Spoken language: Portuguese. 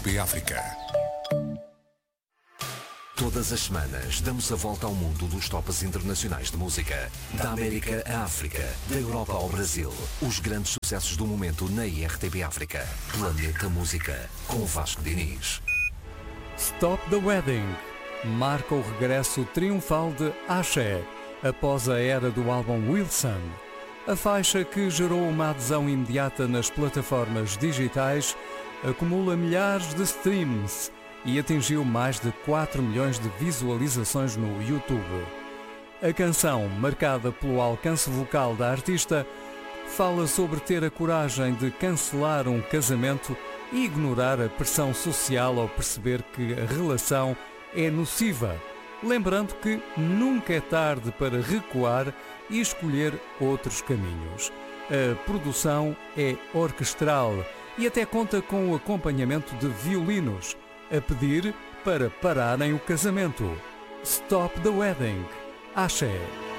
RTP África. Todas as semanas damos a volta ao mundo dos tops internacionais de música. Da América à África, da Europa ao Brasil. Os grandes sucessos do momento na RTP África. Planeta Música, com Vasco Diniz. Stop the Wedding marca o regresso triunfal de Axé após a era do álbum Wilson. A faixa, que gerou uma adesão imediata nas plataformas digitais, acumula milhares de streams e atingiu mais de 4 milhões de visualizações no YouTube. A canção, marcada pelo alcance vocal da artista, fala sobre ter a coragem de cancelar um casamento e ignorar a pressão social ao perceber que a relação é nociva, lembrando que nunca é tarde para recuar e escolher outros caminhos. A produção é orquestral e até conta com o acompanhamento de violinos, a pedir para pararem o casamento. Stop the Wedding. Axé.